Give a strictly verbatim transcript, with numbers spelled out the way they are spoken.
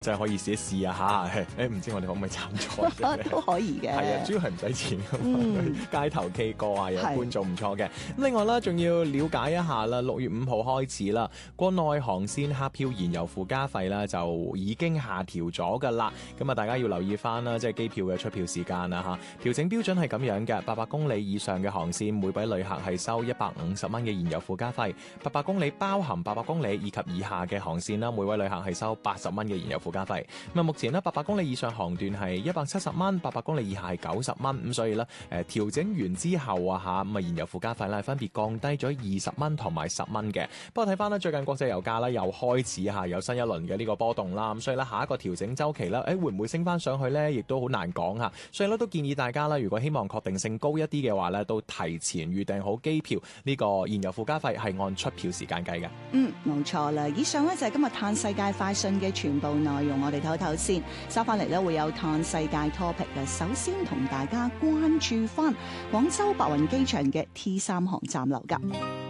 真係可以試一試啊嚇！誒唔知我哋可唔可以參賽嘅？ 都可以嘅。 係啊，主要係唔使錢㗎嘛， 嗯街頭 K 歌啊，有係觀眾唔錯嘅。咁另外啦，仲要了解一下啦，六月五號開始啦，國內航線客票燃油附加費啦就已經下調咗㗎啦。咁啊，大家要留意翻啦，即係機票嘅出票時間啦嚇。調整標準係咁樣嘅，八百公里以上嘅航線，每位旅客係收一百五十蚊嘅燃油附加費；八百公里包含八百公里以及以下嘅航線啦，每位旅客係收八十蚊嘅燃油附加費。咁啊，目前呢，八百公里以上航段係一百七十蚊，八百公里以下係九十蚊。咁所以咧，誒調整完之後啊嚇，咁啊燃油附加費咧分別降低咗二十蚊同埋十蚊嘅。不過睇翻呢，最近國際油價咧又開始嚇有新一輪嘅呢個波動啦。咁所以咧，下一個調整週期咧，誒會唔會升翻上去咧，亦都好難講嚇。所以咧都建議大家啦，如果希望確定性高一啲嘅話咧，都提前預訂好機票。呢個燃油附加費係按出票時間計嘅。 嗯，冇錯啦。以上咧就係今日嘆世界快訊嘅全部內容，我哋唞唞先。收翻嚟咧會有嘆世界 topic 嘅。首先同大家關注翻廣州白雲機場嘅 T 三航站樓㗎。